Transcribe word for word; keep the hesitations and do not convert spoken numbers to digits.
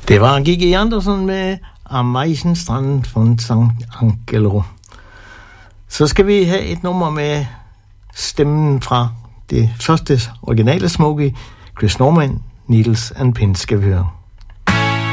Det var Gigi Andersson med Ameisenstrand von Sankt Angelo. Så skal vi have et nummer med stemmen fra det første originale Smokey, Chris Norman, Needles and Pins skal vi høre.